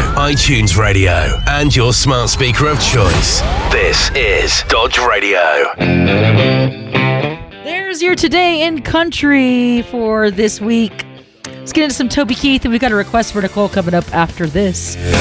iTunes Radio, and your smart speaker of choice. This is Dodge Radio. There's your Today in Country for this week. Let's get into some Toby Keith, and we've got a request for Nicole coming up after this.